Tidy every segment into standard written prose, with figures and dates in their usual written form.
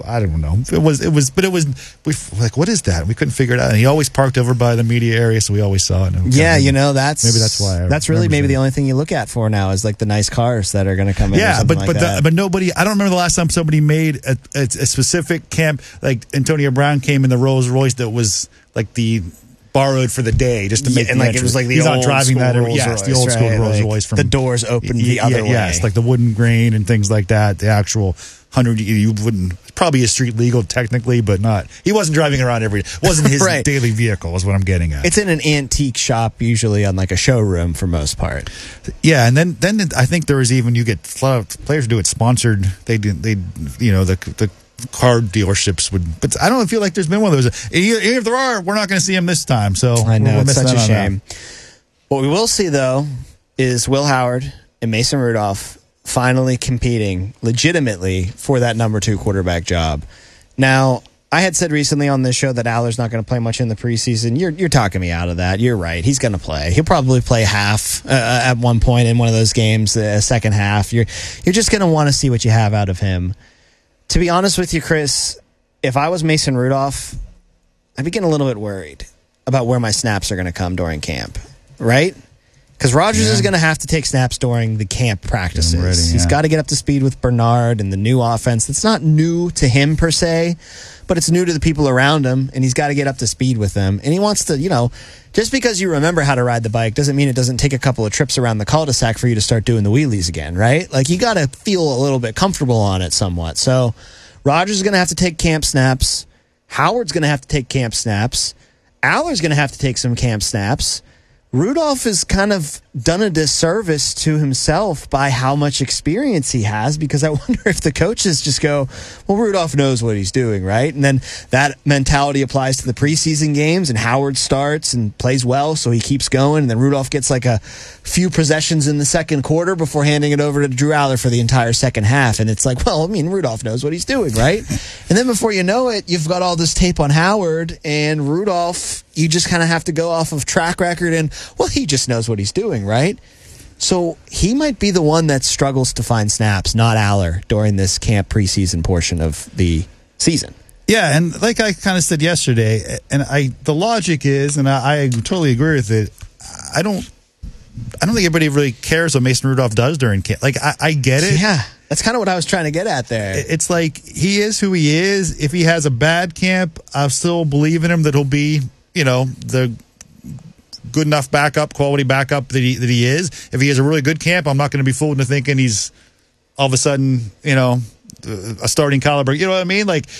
I don't know. It was, we like, what is that? We couldn't figure it out. And he always parked over by the media area, so we always saw it. Yeah, maybe that's why. That's really maybe the only thing you look at for now is like the nice cars that are going to come in. Yeah, but nobody. I don't remember the last time somebody made a specific camp, like Antonio Brown came in the Rolls Royce that was like the borrowed for the day just to make and like it was like the he's old not driving school that Rolls Royce, the old school right? Rolls like Royce from the doors open the other way. Yes, like the wooden grain and things like that. The actual 100 you wouldn't probably is street legal technically, but not. He wasn't driving around every day. It wasn't his right. daily vehicle is what I'm getting at. It's in an antique shop usually on like a showroom for most part. Yeah, and then I think there was even you get a lot of players do it sponsored. They the car dealerships would, but I don't feel like there's been one of those. If there are, we're not going to see them this time. So I know it's such a shame. That. What we will see though is Will Howard and Mason Rudolph finally competing legitimately for that number 2 quarterback job. Now, I had said recently on this show that Aller's not going to play much in the preseason. You're talking me out of that. You're right. He's going to play. He'll probably play half at one point in one of those games, a second half. You're just going to want to see what you have out of him. To be honest with you, Chris, if I was Mason Rudolph, I'd be getting a little bit worried about where my snaps are going to come during camp, right? Because Rodgers is going to have to take snaps during the camp practices. He's got to get up to speed with Bernard and the new offense. It's not new to him per se, but it's new to the people around him, and he's got to get up to speed with them. And he wants to, just because you remember how to ride the bike doesn't mean it doesn't take a couple of trips around the cul-de-sac for you to start doing the wheelies again, right? Like, you got to feel a little bit comfortable on it somewhat. So Rodgers is going to have to take camp snaps. Howard's going to have to take camp snaps. Aller's going to have to take some camp snaps. Rudolph has kind of done a disservice to himself by how much experience he has, because I wonder if the coaches just go, well, Rudolph knows what he's doing, right? And then that mentality applies to the preseason games, and Howard starts and plays well, so he keeps going, and then Rudolph gets like a few possessions in the second quarter before handing it over to Drew Aller for the entire second half. And it's like, well, I mean, Rudolph knows what he's doing, right? And then before you know it, you've got all this tape on Howard, and Rudolph, you just kind of have to go off of track record and, well, he just knows what he's doing, right? So he might be the one that struggles to find snaps, not Aller, during this camp preseason portion of the season. Yeah, and like I kind of said yesterday, and the logic is, and I totally agree with it, I don't think anybody really cares what Mason Rudolph does during camp. Like, I get it. Yeah, that's kind of what I was trying to get at there. It's like, he is who he is. If he has a bad camp, I still believe in him that he'll be, the good enough backup, quality backup that he is. If he has a really good camp, I'm not going to be fooled into thinking he's all of a sudden, a starting caliber. You know what I mean? Like,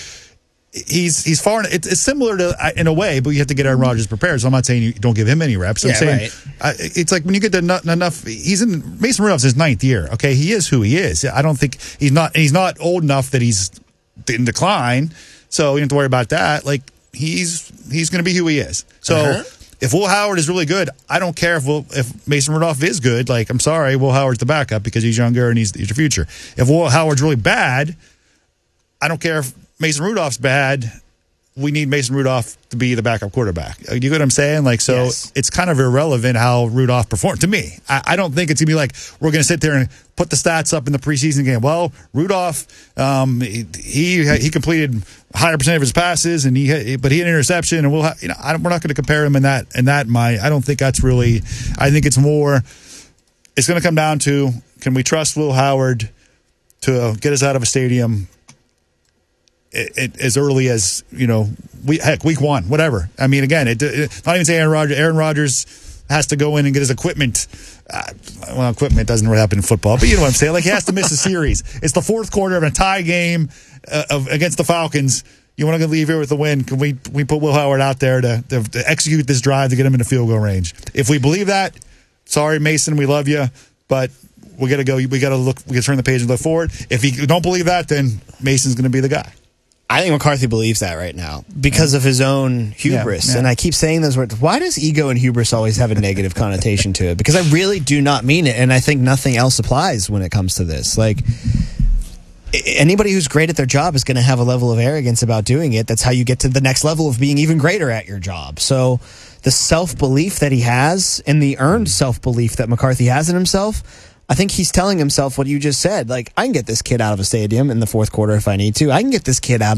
he's far. It's similar to, in a way, but you have to get Aaron Rodgers prepared. So I'm not saying you don't give him any reps. I'm saying it's like when you get enough. He's in Mason Rudolph's his 9th year. Okay, he is who he is. I don't think he's not old enough that he's in decline. So you don't have to worry about that. Like, he's going to be who he is. So if Will Howard is really good, I don't care if Mason Rudolph is good. Like, I'm sorry, Will Howard's the backup because he's younger and he's your future. If Will Howard's really bad, I don't care if Mason Rudolph's bad. We need Mason Rudolph to be the backup quarterback. You get what I'm saying? Like, so It's kind of irrelevant how Rudolph performed. To me, I don't think it's going to be like we're going to sit there and put the stats up in the preseason game. Well, Rudolph, he completed a higher percentage of his passes, but he had an interception, and we're not going to compare him in that. I don't think that's really. I think it's more. It's going to come down to, can we trust Will Howard to get us out of a stadium as early as, week 1, whatever. I mean, again, not even saying Aaron Rodgers has to go in and get his equipment. Equipment doesn't really happen in football, but you know what I'm saying. Like, he has to miss a series. It's the 4th quarter of a tie game against the Falcons. You want to leave here with a win? Can we put Will Howard out there to execute this drive to get him into field goal range? If we believe that, sorry, Mason, we love you, but we got to go. We got to look. We got to turn the page and look forward. If you don't believe that, then Mason's going to be the guy. I think McCarthy believes that right now because of his own hubris. And I keep saying those words. Why does ego and hubris always have a negative connotation to it? Because I really do not mean it, and I think nothing else applies when it comes to this. Like, anybody who's great at their job is going to have a level of arrogance about doing it. That's how you get to the next level of being even greater at your job. So the self-belief that he has and the earned self-belief that McCarthy has in himself, I think he's telling himself what you just said. Like, I can get this kid out of a stadium in the 4th quarter if I need to. I can get this kid out